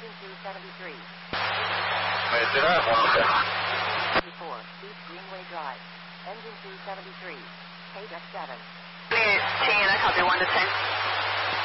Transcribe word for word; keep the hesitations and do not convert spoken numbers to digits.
Engine two seventy-three. Wait, did I? One second. four, East Greenway Drive. Engine two seventy-three. K F seven. ten, I copy one to ten.